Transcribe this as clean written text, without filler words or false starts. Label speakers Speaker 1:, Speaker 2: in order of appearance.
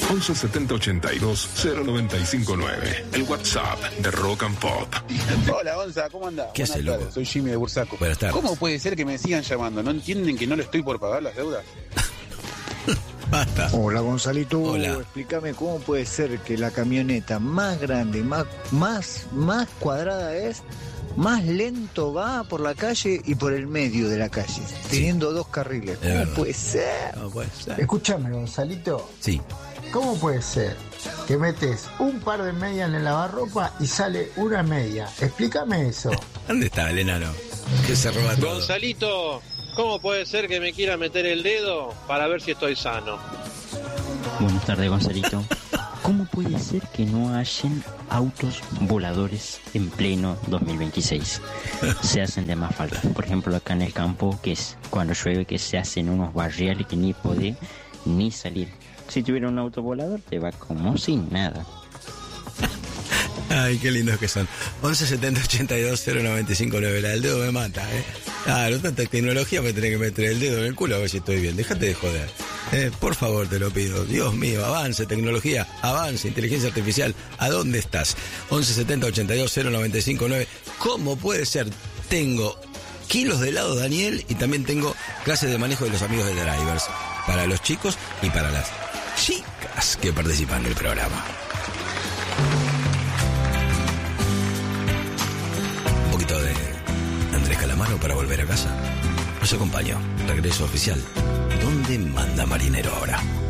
Speaker 1: 11 70 82 0959. El WhatsApp de Rock and Pop.
Speaker 2: Hola, Gonza, ¿cómo andás?
Speaker 3: ¿Qué haces, loco?
Speaker 2: Soy Jimmy de Bursaco.
Speaker 3: Buenas tardes.
Speaker 2: ¿Cómo puede ser que me sigan llamando? ¿No entienden que no le estoy por pagar las deudas?
Speaker 3: Basta.
Speaker 4: Hola, Gonzalito.
Speaker 3: Hola.
Speaker 4: Explícame cómo puede ser que la camioneta más grande, más cuadrada es, más lento va por la calle y por el medio de la calle, teniendo dos carriles. ¿Cómo
Speaker 3: verdad.
Speaker 4: puede ser?
Speaker 3: No puede ser.
Speaker 5: Escúchame, Gonzalito.
Speaker 3: Sí.
Speaker 5: ¿Cómo puede ser que metes un par de medias en el lavarropa y sale una media? Explícame eso.
Speaker 3: ¿Dónde está el enano? Que se roba todo.
Speaker 6: Gonzalito, ¿cómo puede ser que me quiera meter el dedo para ver si estoy sano?
Speaker 7: Buenas tardes, Gonzalito. ¿Cómo puede ser que no hayan autos voladores en pleno 2026? Se hacen de más falta. Por ejemplo, acá en el campo, que es cuando llueve, que se hacen unos barriales que ni podés ni salir. Si tuviera un auto volador, te va como sin nada.
Speaker 3: Ay, qué lindos que son. 11 70 82 0959. La del dedo me mata, Claro, tanta tecnología me tenés que meter el dedo en el culo a ver si estoy bien. Déjate de joder. Por favor, te lo pido. Dios mío, avance tecnología, avance inteligencia artificial. ¿A dónde estás? 11 70 82 0959. ¿Cómo puede ser? Tengo kilos de helado Daniel y también tengo clases de manejo de los amigos de drivers. Para los chicos y para las chicas que participan del programa. Un poquito de Andrés Calamaro para volver a casa. Nos acompañó. Regreso oficial. ¿Dónde manda Marinero ahora?